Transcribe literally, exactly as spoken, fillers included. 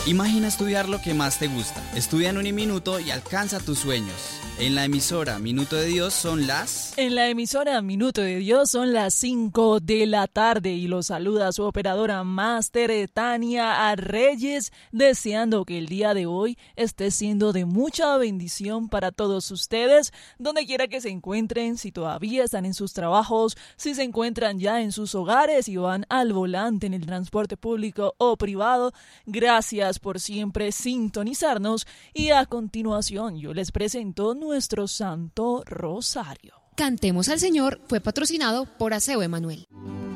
Imagina estudiar lo que más te gusta. Estudia en Uniminuto y alcanza tus sueños. En la emisora Minuto de Dios son las... En la emisora Minuto de Dios son las cinco de la tarde y los saluda su operadora máster Tania Reyes, deseando que el día de hoy esté siendo de mucha bendición para todos ustedes, donde quiera que se encuentren, si todavía están en sus trabajos, si se encuentran ya en sus hogares y van al volante en el transporte público o privado. Gracias por siempre sintonizarnos y a continuación yo les presento nuestro Santo Rosario. Cantemos al Señor fue patrocinado por Aseo Emanuel.